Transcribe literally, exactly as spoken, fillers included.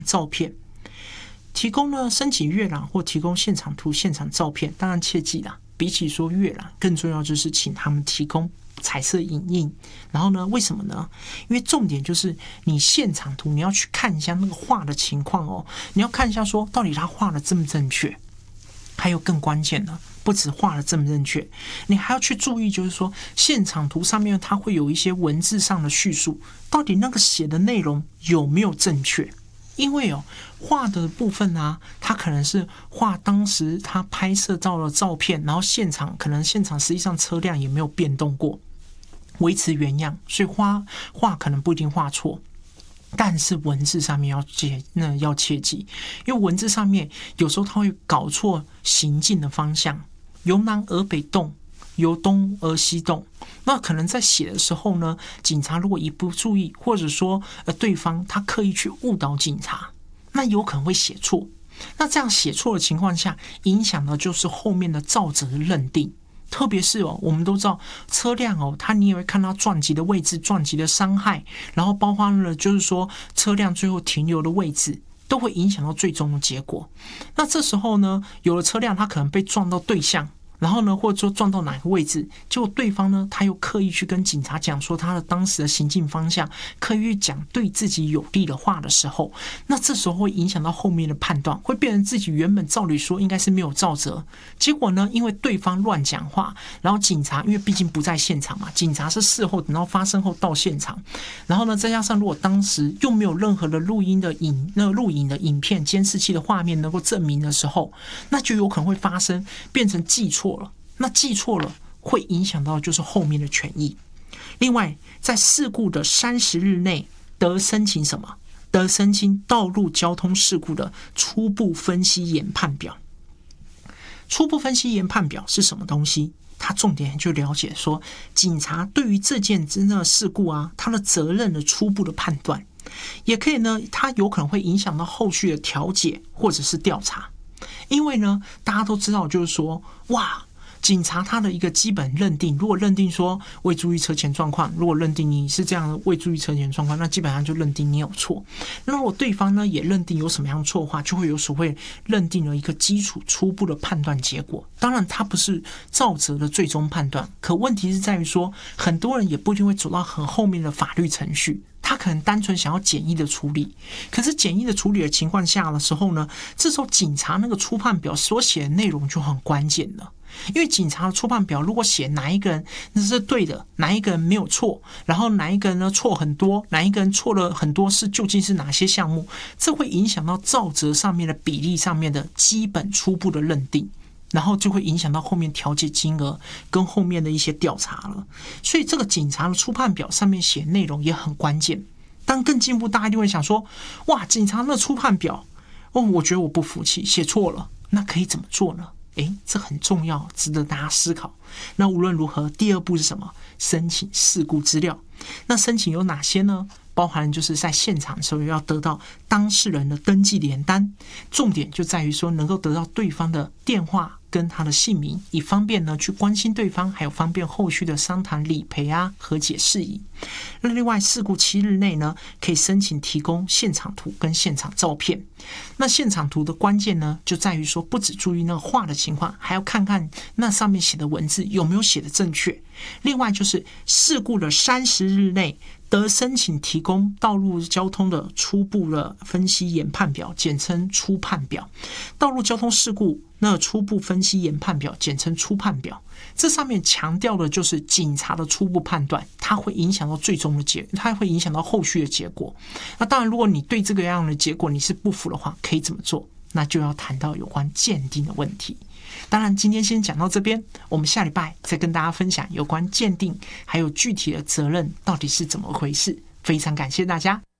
照片。提供呢申请阅览或提供现场图、现场照片，当然切记啦，比起说阅览，更重要就是请他们提供彩色影印。然后呢，为什么呢？因为重点就是你现场图你要去看一下那个画的情况哦，你要看一下说到底他画的正不正确。还有更关键的，不止画的正不正确，你还要去注意，就是说现场图上面它会有一些文字上的叙述，到底那个写的内容有没有正确？因为哦，画的部分啊，它可能是画当时他拍摄到了照片，然后现场可能现场实际上车辆也没有变动过，维持原样，所以画画可能不一定画错。但是文字上面要切，那要切记，因为文字上面有时候他会搞错行进的方向，由南而北动，由东而西动。那可能在写的时候呢，警察如果一不注意，或者说呃对方他刻意去误导警察，那有可能会写错。那这样写错的情况下，影响的就是后面的肇责的认定。特别是哦，我们都知道车辆哦，它你也会看到撞击的位置、撞击的伤害，然后包括了就是说车辆最后停留的位置，都会影响到最终的结果。那这时候呢，有的车辆它可能被撞到对向，然后呢，或者说撞到哪个位置，结果对方呢，他又刻意去跟警察讲说他的当时的行进方向，刻意去讲对自己有利的话的时候，那这时候会影响到后面的判断，会变成自己原本照理说应该是没有肇责，结果呢，因为对方乱讲话，然后警察因为毕竟不在现场嘛，警察是事后等到发生后到现场，然后呢，再加上如果当时又没有任何的录音的影那个录影的影片、监视器的画面能够证明的时候，那就有可能会发生变成记错。那记错了会影响到就是后面的权益。另外，在事故的三十日内得申请什么？得申请道路交通事故的初步分析研判表。初步分析研判表是什么东西？它重点就了解说，警察对于这件真的事故啊，他的责任的初步的判断，也可以呢，它有可能会影响到后续的调解或者是调查。因为呢，大家都知道，就是说，哇，警察他的一个基本认定，如果认定说未注意车前状况，如果认定你是这样的未注意车前状况，那基本上就认定你有错。那如果对方呢也认定有什么样的错的话，就会有所谓认定了一个基础初步的判断结果。当然，它不是肇责的最终判断，可问题是在于说，很多人也不一定会走到很后面的法律程序。他可能单纯想要简易的处理，可是简易的处理的情况下的时候呢，这时候警察那个初判表所写的内容就很关键了。因为警察的初判表如果写哪一个人那是对的，哪一个人没有错，然后哪一个人呢错很多，哪一个人错了很多是究竟是哪些项目，这会影响到肇责上面的比例上面的基本初步的认定。然后就会影响到后面调解金额跟后面的一些调查了，所以这个警察的初判表上面写内容也很关键。当更进一步，大家一定会想说，哇，警察那初判表，哦，我觉得我不服气，写错了，那可以怎么做呢？诶，这很重要，值得大家思考。那无论如何，第二步是什么？申请事故资料。那申请有哪些呢？包含就是在现场的时候要得到当事人的登记联单，重点就在于说能够得到对方的电话跟他的姓名，以方便呢去关心对方，还有方便后续的商谈理赔啊、和解事宜。那另外，事故七日内呢，可以申请提供现场图跟现场照片。那现场图的关键呢，就在于说不只注意那个画的情况，还要看看那上面写的文字有没有写的正确。另外就是事故的三十日内得申请提供道路交通的初步的分析研判表，简称初判表。道路交通事故那初步分析研判表，简称初判表。这上面强调的就是警察的初步判断，它会影响到最终的结，它会影响到后续的结果。那当然，如果你对这个样的结果你是不服的话，可以怎么做？那就要谈到有关鉴定的问题。当然，今天先讲到这边，我们下礼拜再跟大家分享有关鉴定，还有具体的责任到底是怎么回事。非常感谢大家。